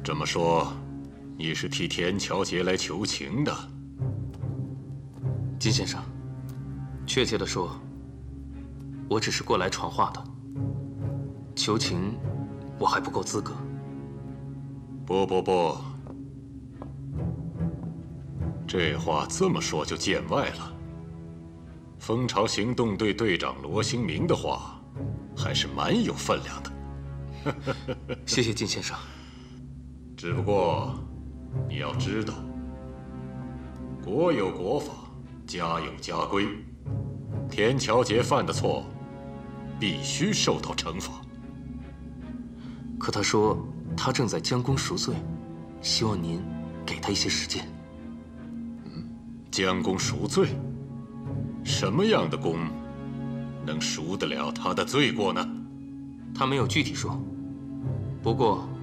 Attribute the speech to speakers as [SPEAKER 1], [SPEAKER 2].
[SPEAKER 1] 这么说，你是替田乔杰来求情的？
[SPEAKER 2] 金先生，确切的说，我只是过来传话的。求情，我还不够资格。
[SPEAKER 1] 不，这话这么说就见外了。蜂巢行动队队长罗兴明的话，还是蛮有分量的。
[SPEAKER 2] 谢谢金先生。
[SPEAKER 1] 只不过，你要知道，国有国法，家有家规。田乔杰犯的错，必须受到惩罚。
[SPEAKER 2] 可他说他正在将功赎罪，希望您给他一些时间。
[SPEAKER 1] 将功赎罪？什么样的功能赎得了他的罪过呢？
[SPEAKER 2] 他没有具体说，不过